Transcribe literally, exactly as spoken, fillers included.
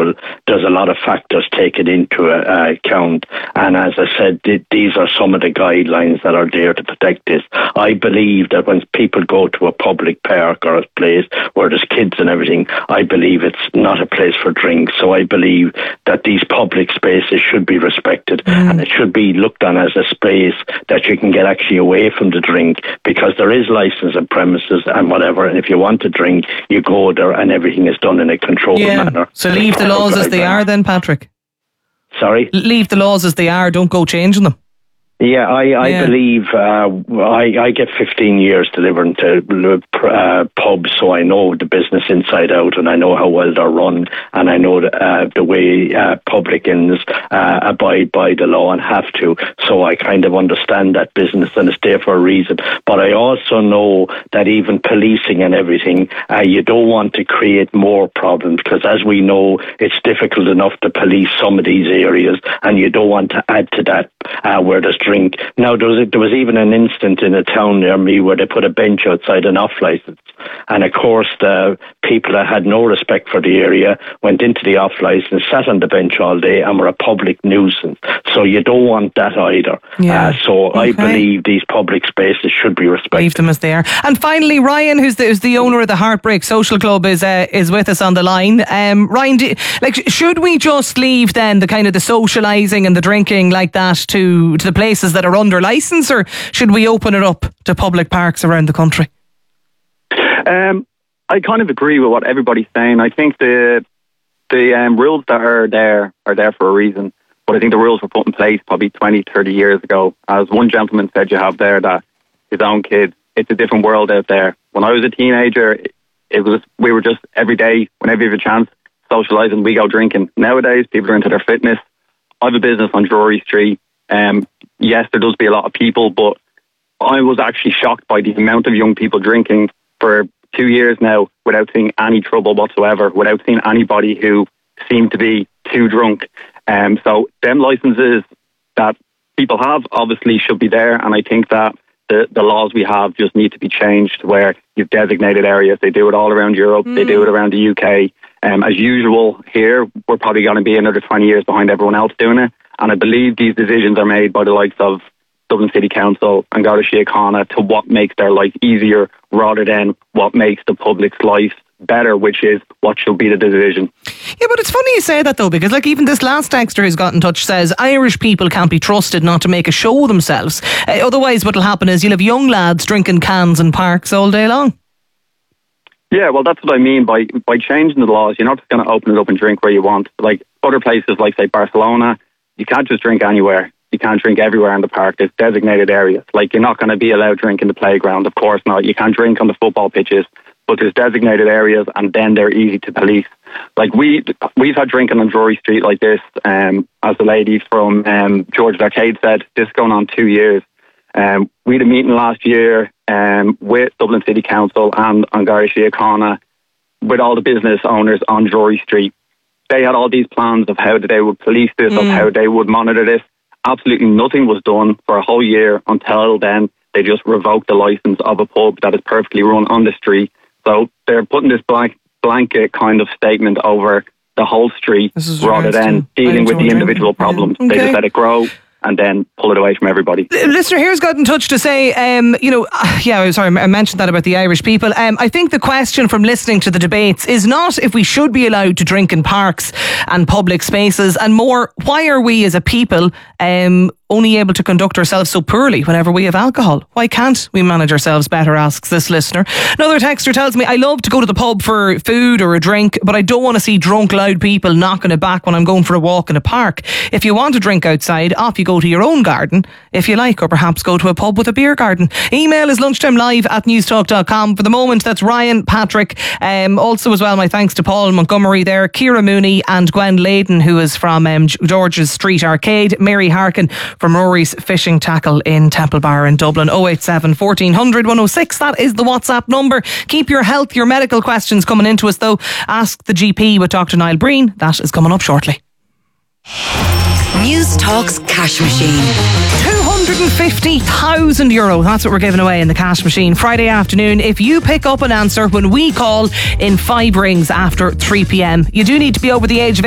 people, there's a lot of factors taken into uh, account. And as I said, th- these are some of the guidelines that are there to protect this. I believe that when people go to a public park or a place where there's kids and everything, I believe it's not a place for drinks. So I believe that these public spaces should be respected, mm. and it should be looked on as a space that you can get actually away from the drink, because there is license and premises and whatever, and if you want to drink, you go there and everything is done in a controlled yeah. manner. So leave the laws as they are then, Patrick? Sorry? Leave the laws as they are, don't go changing them. Yeah, I, I yeah. believe uh, I, I get fifteen years delivering to uh, pubs, so I know the business inside out, and I know how well they're run, and I know the, uh, the way uh, publicans uh, abide by the law and have to. So I kind of understand that business, and it's there for a reason. But I also know that even policing and everything, uh, you don't want to create more problems, because as we know, it's difficult enough to police some of these areas, and you don't want to add to that uh, where there's drink. Now, there was, there was even an incident in a town near me where they put a bench outside an off-licence. And of course, the people that had no respect for the area went into the off-licence, sat on the bench all day, and were a public nuisance. So you don't want that either. Yeah. Uh, so okay. I believe these public spaces should be respected. Leave them as they are. And finally, Ryan, who's the, who's the owner of the Heartbreak Social Club, is uh, is with us on the line. Um, Ryan, do, like, should we just leave then the kind of the socialising and the drinking like that to, to the places that are under licence, or should we open it up to public parks around the country? Um, I kind of agree with what everybody's saying. I think the the um, rules that are there are there for a reason, but I think the rules were put in place probably twenty, thirty years ago. As one gentleman said, you have there that his own kids, it's a different world out there. When I was a teenager, it, it was we were just every day, whenever you have a chance, socialising, we go drinking. Nowadays, people are into their fitness. I have a business on Drury Street. Um, yes, there does be a lot of people, but I was actually shocked by the amount of young people drinking for two years now without seeing any trouble whatsoever, without seeing anybody who seemed to be too drunk. Um, so them licenses that people have obviously should be there, and I think that the, the laws we have just need to be changed where you've designated areas. They do it all around Europe. Mm. They do it around the U K. Um, as usual here, we're probably going to be another twenty years behind everyone else doing it. And I believe these decisions are made by the likes of Dublin City Council and Garda Síochána to what makes their life easier rather than what makes the public's life better, which is what should be the decision. Yeah, but it's funny you say that though, because like even this last texter who's got in touch says Irish people can't be trusted not to make a show of themselves. Uh, otherwise what'll happen is you'll have young lads drinking cans in parks all day long. Yeah, well, that's what I mean by by changing the laws. You're not just going to open it up and drink where you want. Like other places, like say Barcelona, you can't just drink anywhere. You can't drink everywhere in the park. There's designated areas. Like you're not going to be allowed to drink in the playground. Of course not. You can't drink on the football pitches, but there's designated areas, and then they're easy to police. Like we we've had drinking on Drury Street like this. Um, as the lady from um, George's Arcade said, this is going on two years. Um, we had a meeting last year um, with Dublin City Council and on Garda Síochána with all the business owners on Drury Street. They had all these plans of how they would police this, mm. of how they would monitor this. Absolutely nothing was done for a whole year. Until then, they just revoked the licence of a pub that is perfectly run on the street. So they're putting this blank, blanket kind of statement over the whole street rather than dealing with the individual problems. Yeah. Okay. They just let it grow and then pull it away from everybody. Listener here's got in touch to say, um, you know, yeah, sorry, I mentioned that about the Irish people. Um, I think the question from listening to the debates is not if we should be allowed to drink in parks and public spaces, and more, why are we as a people um, only able to conduct ourselves so poorly whenever we have alcohol? Why can't we manage ourselves better, asks this listener. Another texter tells me, I love to go to the pub for food or a drink, but I don't want to see drunk, loud people knocking it back when I'm going for a walk in a park. If you want to drink outside, off you go to your own garden, if you like, or perhaps go to a pub with a beer garden. Email is lunchtimelive at newstalk dot com. For the moment, that's Ryan, Patrick. Um, also as well, my thanks to Paul Montgomery there, Ciara Mooney and Gwen Layden, who is from um, George's Street Arcade, Mary Harkin from Rory's Fishing Tackle in Temple Bar in Dublin. oh eight seven, fourteen hundred, one oh six. That is the WhatsApp number. Keep your health, your medical questions coming into us though. Ask the G P with Doctor Niall Breen. That is coming up shortly. News Talk's Cash Machine. two hundred fifty thousand euro. That's what we're giving away in the Cash Machine Friday afternoon. If you pick up an answer when we call in five rings after three p.m. You do need to be over the age of